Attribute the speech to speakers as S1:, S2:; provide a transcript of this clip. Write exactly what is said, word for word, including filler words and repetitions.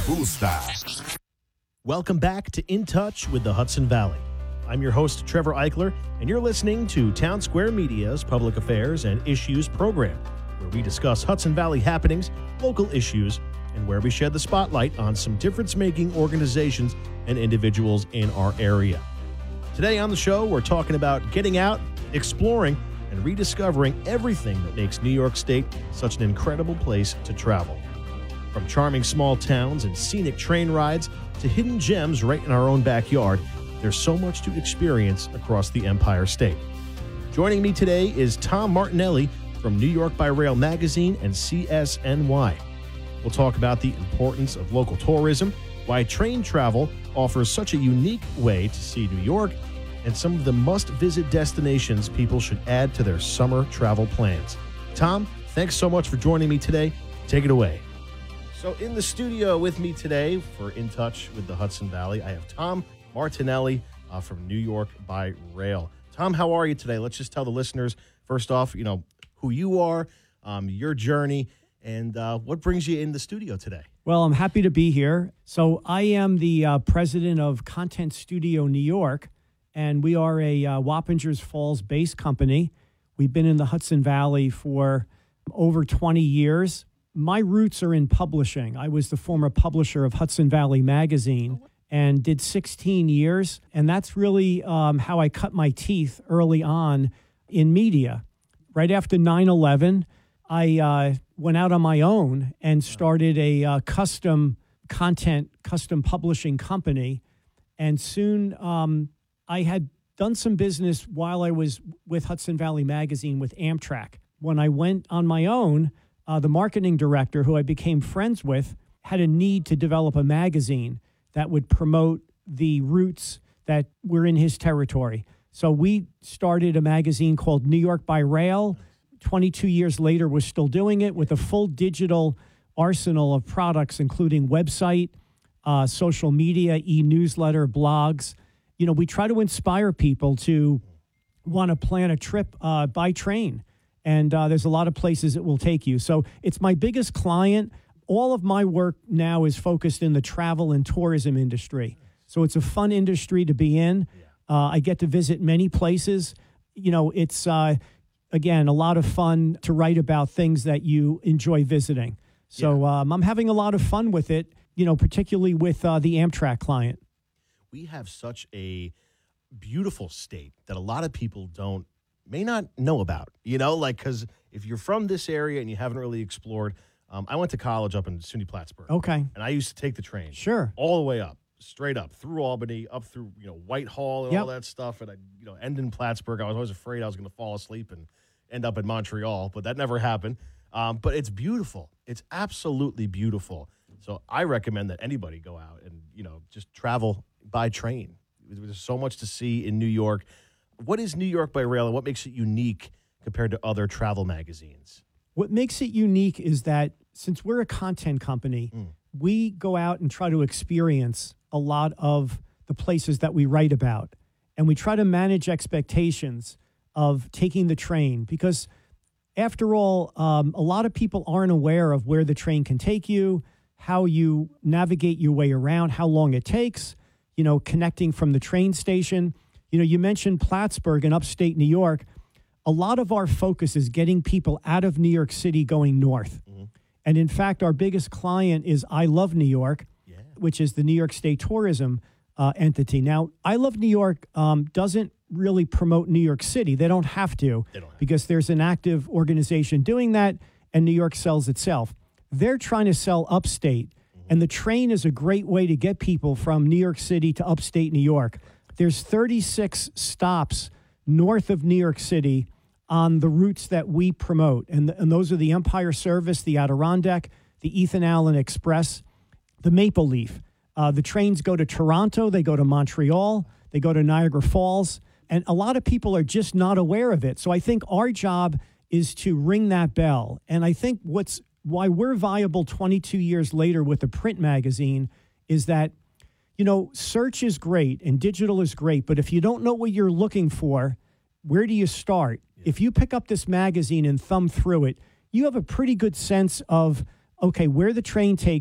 S1: gusta.
S2: Welcome back to In Touch with the Hudson Valley. I'm your host, Trevor Eichler, and you're listening to Town Square Media's Public Affairs and Issues program, where we discuss Hudson Valley happenings, local issues, and where we shed the spotlight on some difference-making organizations and individuals in our area. Today on the show, we're talking about getting out, exploring, and rediscovering everything that makes New York State such an incredible place to travel. From charming small towns and scenic train rides to hidden gems right in our own backyard, there's so much to experience across the Empire State. Joining me today is Tom Martinelli from New York by Rail magazine and C S N Y. We'll talk about the importance of local tourism, why train travel offers such a unique way to see New York, and some of the must-visit destinations people should add to their summer travel plans. Tom, thanks so much for joining me today. Take it away. So in the studio with me today for In Touch with the Hudson Valley, I have Tom Martinelli uh, from New York by Rail. Tom, how are you today? Let's just tell the listeners, first off, you know, who you are, um, your journey, and uh, what brings you in the studio today.
S3: Well, I'm happy to be here. So I am the uh, president of Content Studio New York, and we are a uh, Wappingers Falls-based company. We've been in the Hudson Valley for over twenty years. My roots are in publishing. I was the former publisher of Hudson Valley Magazine and did sixteen years, and that's really um, how I cut my teeth early on in media. Right after nine eleven, I uh, went out on my own and started a uh, custom content, custom publishing company, and soon um, I had done some business while I was with Hudson Valley Magazine with Amtrak. When I went on my own, uh, the marketing director, who I became friends with, had a need to develop a magazine that would promote the routes that were in his territory. So we started a magazine called New York by Rail. twenty-two years later, we're still doing it with a full digital arsenal of products, including website, uh, social media, e-newsletter, blogs. You know, we try to inspire people to want to plan a trip uh, by train. And uh, there's a lot of places it will take you. So it's my biggest client. All of my work now is focused in the travel and tourism industry. So it's a fun industry to be in. Uh, I get to visit many places. You know, it's, uh, again, a lot of fun to write about things that you enjoy visiting. So yeah. um, I'm having a lot of fun with it, you know, particularly with uh, the Amtrak client.
S2: We have such a beautiful state that a lot of people don't, may not know about, you know, like, because if you're from this area and you haven't really explored, Um, I went to college up in SUNY Plattsburgh.
S3: Okay.
S2: And I used to take the train.
S3: Sure.
S2: All the way up, straight up, through Albany, up through, you know, Whitehall and
S3: Yep.
S2: all that stuff. And I, you know, end in Plattsburgh. I was always afraid I was going to fall asleep and end up in Montreal, but that never happened. Um, but it's beautiful. It's absolutely beautiful. So I recommend that anybody go out and, you know, just travel by train. There's so much to see in New York. What is New York by Rail and what makes it unique compared to other travel magazines?
S3: What makes it unique is that since we're a content company, mm. we go out and try to experience a lot of the places that we write about. And we try to manage expectations of taking the train because, after all, um, a lot of people aren't aware of where the train can take you, how you navigate your way around, how long it takes, you know, connecting from the train station. You know, you mentioned Plattsburgh in upstate New York. A lot of our focus is getting people out of New York City going north. Mm-hmm. And in fact, our biggest client is I Love New York, yeah. which is the New York State tourism uh, entity. Now, I Love New York um, doesn't really promote New York City. They don't have to they don't have because to. There's an active organization doing that, and New York sells itself. They're trying to sell upstate, mm-hmm. and the train is a great way to get people from New York City to upstate New York. There's thirty-six stops north of New York City on the routes that we promote. And, and those are the Empire Service, the Adirondack, the Ethan Allen Express, the Maple Leaf. Uh, the trains go to Toronto, they go to Montreal, they go to Niagara Falls, and a lot of people are just not aware of it. So I think our job is to ring that bell. And I think what's why we're viable twenty-two years later with a print magazine is that, you know, search is great and digital is great, but if you don't know what you're looking for, where do you start? Yeah. If you pick up this magazine and thumb through it, you have a pretty good sense of, okay, where the train takes